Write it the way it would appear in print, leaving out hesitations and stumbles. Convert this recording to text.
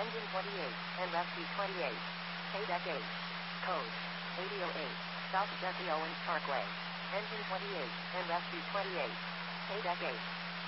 Engine 28, and Rescue 28. KDEC 8. Code 8008. South Jesse Owens Parkway. Engine 28, and Rescue 28. KDEC 8.